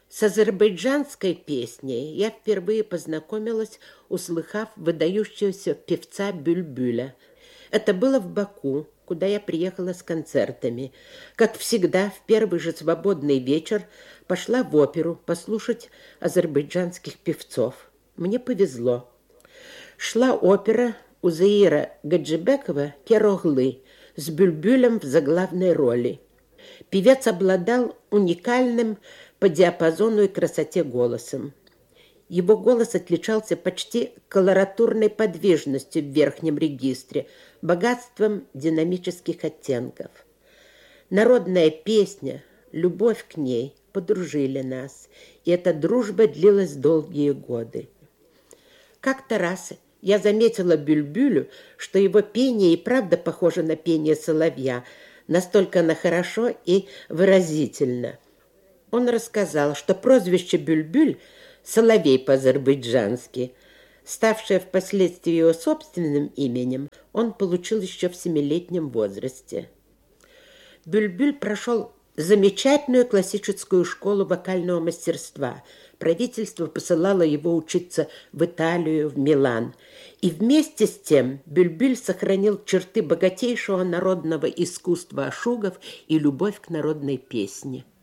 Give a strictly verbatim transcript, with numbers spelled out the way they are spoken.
С азербайджанской песней я впервые познакомилась, услыхав выдающегося певца Бюльбюля. Это было в Баку, куда я приехала с концертами. Как всегда, в первый же свободный вечер пошла в оперу послушать азербайджанских певцов. Мне повезло. Шла опера Узаира Гаджибекова «Кероглы» с Бюльбюлем в заглавной роли. Певец обладал уникальным по диапазону и красоте голосом. Его голос отличался почти колоратурной подвижностью в верхнем регистре, богатством динамических оттенков. Народная песня, любовь к ней подружили нас, и эта дружба длилась долгие годы. Как-то раз я заметила Бюльбюлю, что его пение и правда похоже на пение соловья, настолько оно хорошо и выразительно. Он рассказал, что прозвище Бюльбюль – соловей по-азербайджански, ставшее впоследствии его собственным именем, он получил еще в семилетнем возрасте. Бюльбюль прошел замечательную классическую школу вокального мастерства. Правительство посылало его учиться в Италию, в Милан. И вместе с тем Бюльбюль сохранил черты богатейшего народного искусства ашугов и любовь к народной песне.